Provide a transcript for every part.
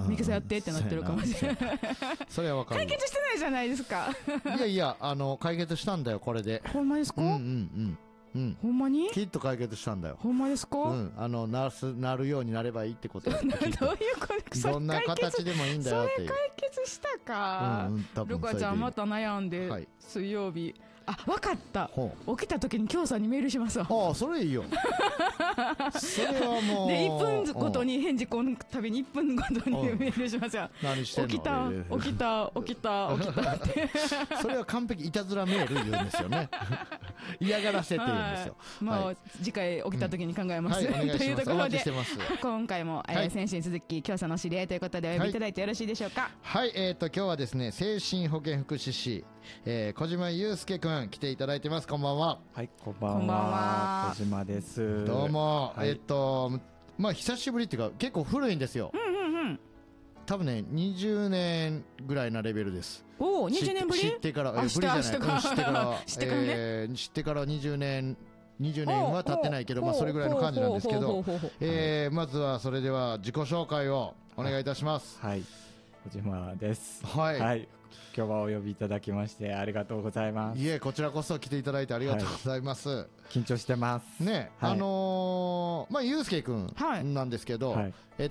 ミキサーやってってなってるかもしれない。 それはわかる。 解決してないじゃないですか。 いやいや、解決したんだよこれで。 ほんまですか？ほんまに？ きっと解決したんだよ。 ほんまですか？ なるようになればいいってことだ。どういうことどんな形でもいいんだよっていう。 それ解決したか。ルカちゃんまた悩んで、水曜日。わかった。起きた時に京さんにメールしますわ。 それいいよ。それはもう。 で、1分ごとに返事この度に1分ごとにメールしますよ。 何してんの？ 起きたって。 それは完璧いたずらメール言うんですよね。嫌がらせって言うんですよ。 もう次回起きた時に考えます。というところで、今回も先週に続き京さんの知り合いということでお呼びいただいてよろしいでしょうか？ はい、今日はですね、精神保健福祉士、小島祐介くん来ていただいてます。こんばんは。 はい、こんばんは。小島です。 どうも。まあ久しぶりっていうか結構古いんですよ。多分ね20年ぐらいなレベルです。 おお、20年ぶり？ 知ってからぶりじゃない。知ってから20年は経ってないけど、まあそれぐらいの感じなんですけど、まずはそれでは自己紹介をお願いいたします。 はい、小島です。 はい。 今日はお呼びいただきましてありがとうございます。 いえ、こちらこそ来ていただいてありがとうございます。 緊張してますね。まあゆうすけくんなんですけど、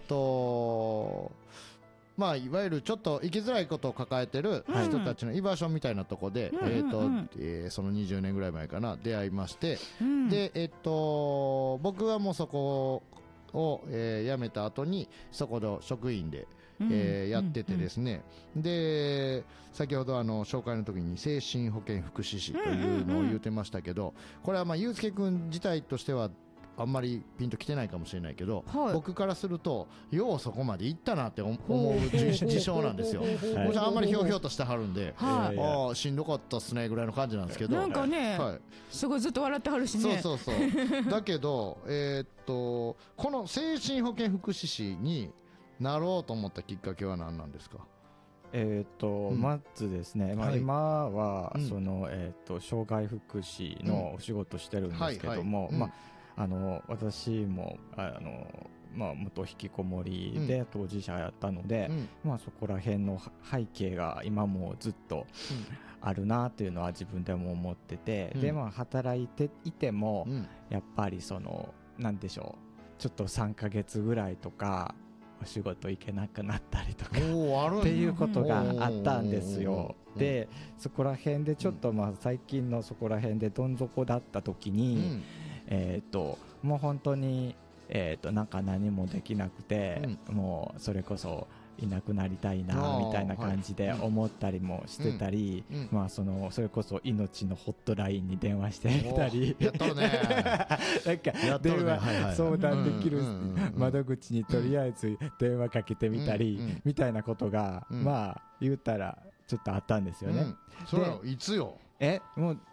まあいわゆるちょっと生きづらいことを抱えてる人たちの居場所みたいなとこで、その20年ぐらい前かな出会いまして、で僕はもうそこを辞めた後にそこの職員でやっててですね、で先ほど紹介の時に精神保健福祉士というのを言ってましたけど、これはまあゆうすけくん自体としてはあんまりピンときてないかもしれないけど、僕からするとようそこまで行ったなって思う事象なんですよ。もちろんあんまりひょうひょうとしてはるんで、しんどかったっすねぐらいの感じなんですけど、 なんかね、すごいずっと笑ってはるしね。 そうだけどこの精神保健福祉士になろうと思ったきっかけは何なんですか？ まずですね、今はその障害福祉のお仕事してるんですけども、私も元引きこもりで当事者やったので、そこら辺の背景が今もずっとあるなというのは自分でも思ってて、で働いていてもやっぱりそのなんでしょう、ちょっと3ヶ月ぐらいとかお仕事行けなくなったりとかっていうことがあったんですよ。でそこら辺でちょっと最近のそこら辺でどん底だった時に、もう本当になんか何もできなくて、もうそれこそいなくなりたいなみたいな感じで思ったりもしてたり、それこそ命のホットラインに電話してみたり、 やっとるねなんか電話相談できる窓口にとりあえず電話かけてみたりみたいなことが言うたらちょっとあったんですよね。 それはいつよ？ もう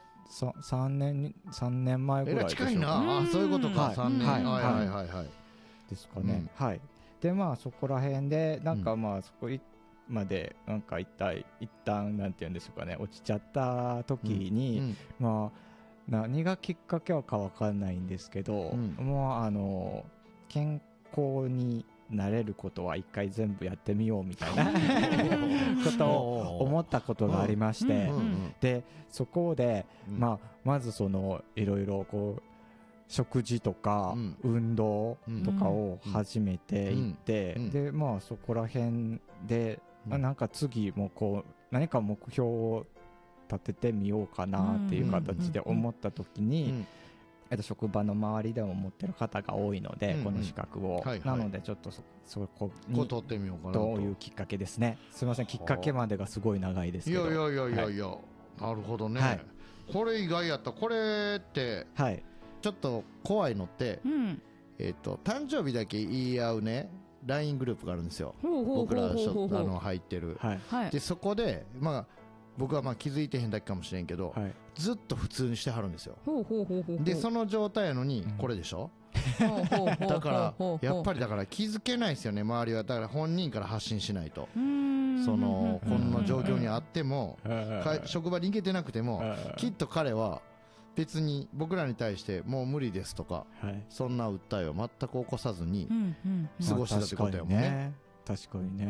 3年前ぐらいでしょうか。 近いな。そういうことか。3年ですかね。でそこら辺でなんかそこまでなんか一旦なんていうんでしょうかね、落ちちゃった時に、何がきっかけはかわかんないんですけど、もう健康になれることは一回全部やってみようみたいなことを思ったことがありまして、でそこでまずそのいろいろこう食事とか運動とかを始めていって、でそこら辺でなんか次もこう何か目標を立ててみようかなっていう形で思った時に、職場の周りでも持ってる方が多いので、この資格を、なのでちょっとそこに取ってみようかなというきっかけですね。すみません、きっかけまでがすごい長いですけど。 いや、なるほどね。これ意外やった。これってちょっと怖いのって、誕生日だけ言い合うね LINE グループがあるんですよ。僕ら入ってる。でそこで僕は気づいてへんだけかもしれんけど、ずっと普通にしてはるんですよ。でその状態やのにこれでしょ。だからやっぱり気づけないですよね、周りは。だから本人から発信しないと、こんな状況にあっても職場に行けてなくてもきっと彼は別に僕らに対してもう無理ですとか、そんな訴えを全く起こさずに過ごしてたってことやもんね。 確かにね。